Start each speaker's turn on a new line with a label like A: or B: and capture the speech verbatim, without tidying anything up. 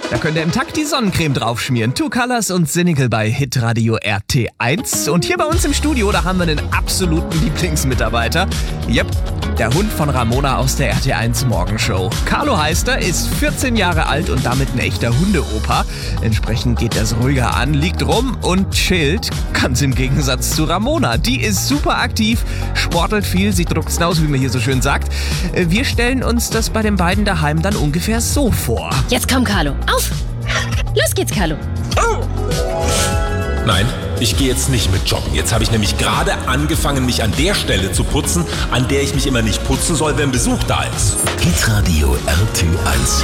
A: Da könnt ihr im Takt die Sonnencreme draufschmieren. Two Colors und Cynical bei Hitradio R T eins. Und hier bei uns im Studio, da haben wir einen absoluten Lieblingsmitarbeiter. Yep, der Hund von Ramona aus der R T eins Morgenshow. Carlo heißt er, ist vierzehn Jahre alt und damit ein echter Hundeopa. Entsprechend geht er es ruhiger an, liegt rum und chillt. Ganz im Gegensatz zu Ramona. Die ist super aktiv, sportelt viel, sie druckt's aus, wie man hier so schön sagt. Wir stellen uns das bei den beiden daheim dann ungefähr so vor.
B: Jetzt komm, Carlo, auf! Los geht's, Carlo.
C: Nein, ich gehe jetzt nicht mit joggen. Jetzt habe ich nämlich gerade angefangen, mich an der Stelle zu putzen, an der ich mich immer nicht putzen soll, wenn Besuch da ist.
D: Hitradio R T eins.